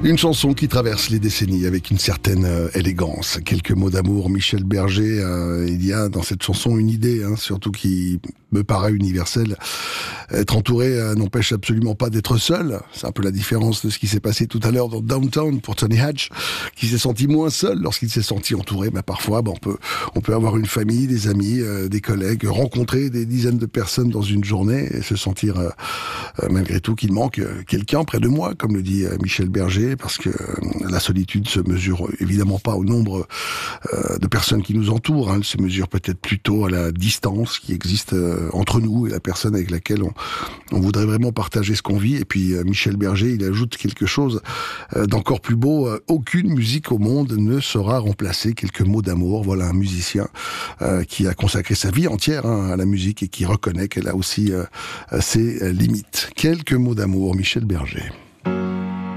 Une chanson qui traverse les décennies avec une certaine élégance. Quelques mots d'amour. Michel Berger, il y a dans cette chanson une idée, surtout qui me paraît universelle. Être entouré n'empêche absolument pas d'être seul. C'est un peu la différence de ce qui s'est passé tout à l'heure dans Downtown pour Tony Hatch, qui s'est senti moins seul lorsqu'il s'est senti entouré. Parfois, on peut avoir une famille, des amis, des collègues, rencontrer des dizaines de personnes dans une journée et se sentir malgré tout qu'il manque quelqu'un près de moi, comme le dit Michel Berger, parce que la solitude se mesure évidemment pas au nombre de personnes qui nous entourent. Elle se mesure peut-être plutôt à la distance qui existe entre nous et la personne avec laquelle on voudrait vraiment partager ce qu'on vit. Et puis Michel Berger, il ajoute quelque chose d'encore plus beau. Aucune musique au monde ne saura remplacer quelques mots d'amour. Voilà un musicien qui a consacré sa vie entière à la musique et qui reconnaît qu'elle a aussi ses limites. Quelques mots d'amour, Michel Berger.